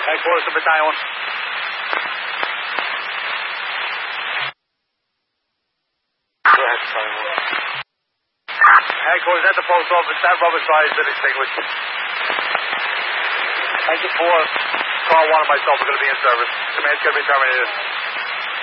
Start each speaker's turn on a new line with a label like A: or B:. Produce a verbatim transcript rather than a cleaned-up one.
A: Headquarters to battalion. Go ahead, battalion. Headquarters at the post office. That rubber side is extinguished. Thank you for call one of myself are going to be in service. Command's going to be terminated.